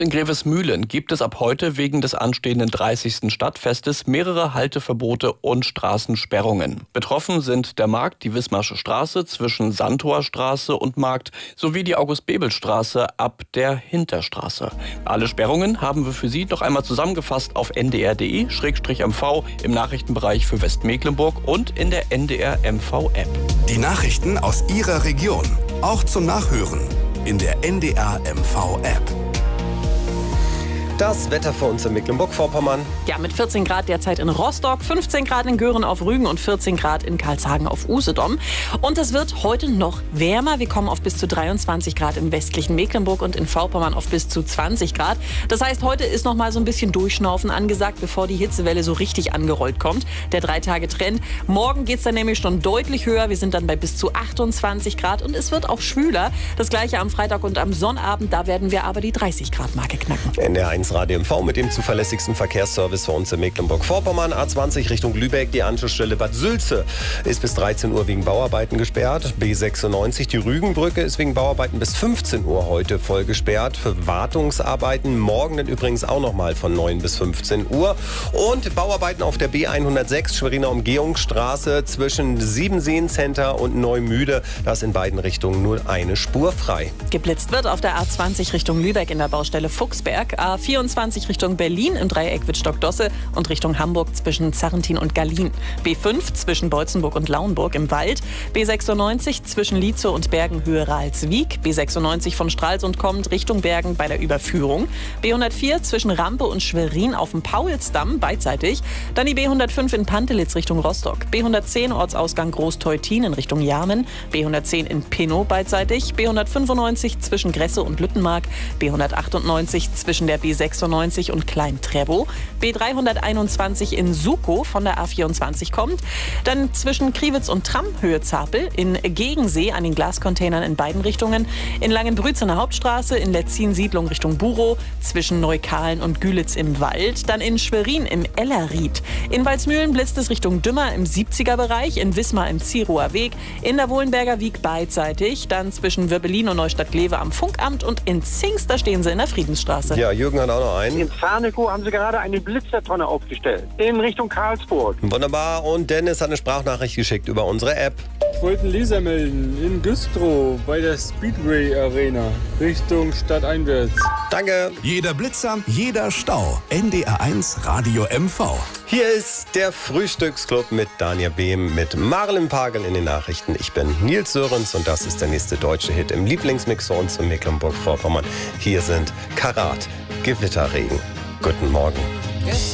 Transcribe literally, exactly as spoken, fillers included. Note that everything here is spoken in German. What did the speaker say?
In Grevesmühlen gibt es ab heute wegen des anstehenden dreißigsten Stadtfestes mehrere Halteverbote und Straßensperrungen. Betroffen sind der Markt, die Wismarsche Straße zwischen Sandtorstraße und Markt sowie die August-Bebel-Straße ab der Hinterstraße. Alle Sperrungen haben wir für Sie noch einmal zusammengefasst auf n d r punkt d e Schrägstrich m v im Nachrichtenbereich für Westmecklenburg und in der N D R M V-App. Die Nachrichten aus Ihrer Region, auch zum Nachhören in der N D R M V-App. Das Wetter für uns in Mecklenburg-Vorpommern. Ja, mit vierzehn Grad derzeit in Rostock, fünfzehn Grad in Göhren auf Rügen und vierzehn Grad in Karlshagen auf Usedom. Und es wird heute noch wärmer. Wir kommen auf bis zu dreiundzwanzig Grad im westlichen Mecklenburg und in Vorpommern auf bis zu zwanzig Grad. Das heißt, heute ist noch mal so ein bisschen Durchschnaufen angesagt, bevor die Hitzewelle so richtig angerollt kommt. Der Drei-Tage-Trend. Morgen geht es dann nämlich schon deutlich höher. Wir sind dann bei bis zu achtundzwanzig Grad und es wird auch schwüler. Das gleiche am Freitag und am Sonnabend. Da werden wir aber die dreißig Grad Marke knacken. N D R eins Radio M V mit dem zuverlässigsten Verkehrsservice für uns in Mecklenburg-Vorpommern. A zwanzig Richtung Lübeck, die Anschlussstelle Bad Sülze ist bis dreizehn Uhr wegen Bauarbeiten gesperrt. B sechsundneunzig, die Rügenbrücke ist wegen Bauarbeiten bis fünfzehn Uhr heute voll gesperrt. Für Wartungsarbeiten morgen dann übrigens auch noch mal von neun bis fünfzehn Uhr. Und Bauarbeiten auf der B hundertsechs, Schweriner Umgehungsstraße zwischen Siebenseen-Center und Neumüde. Da ist in beiden Richtungen nur eine Spur frei. Geblitzt wird auf der A zwanzig Richtung Lübeck in der Baustelle Fuchsberg. A vierundzwanzig Richtung Berlin im Dreieck Wittstock-Dosse und Richtung Hamburg zwischen Zarrentin und Gallien. B fünf zwischen Beutzenburg und Lauenburg im Wald. B sechsundneunzig zwischen Lietzow und Bergen Höhe Ralswiek. B sechsundneunzig von Stralsund kommend Richtung Bergen bei der Überführung. B hundertvier zwischen Rampe und Schwerin auf dem Paulsdamm beidseitig. Dann die B hundertfünf in Pantelitz Richtung Rostock. B hundertzehn Ortsausgang Großteutin in Richtung Jarmen. B hundertzehn in Pinnow beidseitig. B hundertfünfundneunzig zwischen Gresse und Lüttenmark. B hundertachtundneunzig zwischen der B sechsundneunzig und Klein-Trebow. B dreihunderteinundzwanzig in Sukow von der A vierundzwanzig kommt. Dann zwischen Kriwitz und Tramm Höhe Zapel. In Gegensee an den Glascontainern in beiden Richtungen. In Langenbrütz an der Hauptstraße. In Letzin Siedlung Richtung Burow. Zwischen Neukahlen und Gülitz im Wald. Dann in Schwerin im Ellerried. In Walsmühlen blitzt es Richtung Dümmer im siebziger Bereich. In Wismar im Zierower Weg. In der Wohlenberger Wiek beidseitig. Dann zwischen Würbelin und Neustadt-Glewe am Funkamt. Und in Zingst, da stehen sie in der Friedensstraße. Ja, Jürgen hat auch noch einen. In Zarnekow haben sie gerade eine Blitzertonne aufgestellt. In Richtung Karlsburg. Wunderbar. Und Dennis hat eine Sprachnachricht geschickt über unsere App. Ich wollte einen Leser melden in Güstrow bei der Speedway Arena Richtung stadteinwärts. Danke. Jeder Blitzer, jeder Stau. N D R eins Radio M V. Hier ist der Frühstücksclub mit Daniel Behm, mit Marlen Pagel in den Nachrichten. Ich bin Nils Sörens und das ist der nächste deutsche Hit im Lieblingsmix für uns in Mecklenburg-Vorpommern. Hier sind Karat, Gewitterregen. Guten Morgen.